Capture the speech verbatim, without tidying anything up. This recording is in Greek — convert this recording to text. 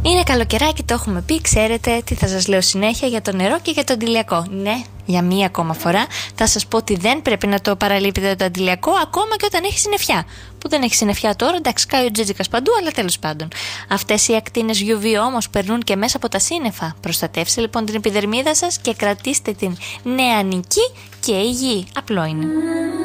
Είναι καλοκαιράκι, το έχουμε πει, ξέρετε τι θα σας λέω συνέχεια για το νερό και για το αντιλιακό. Ναι, για μία ακόμα φορά θα σας πω ότι δεν πρέπει να το παραλείπετε το αντιλιακό, ακόμα και όταν έχει συννεφιά. Που δεν έχει συννεφιά τώρα, εντάξει, κάει ο τζίτζικας παντού, αλλά τέλος πάντων. Αυτές οι ακτίνες γιου βι όμως περνούν και μέσα από τα σύννεφα. Προστατεύστε λοιπόν την επιδερμίδα σας και κρατήστε την νεανική και υγιή. Απλό είναι.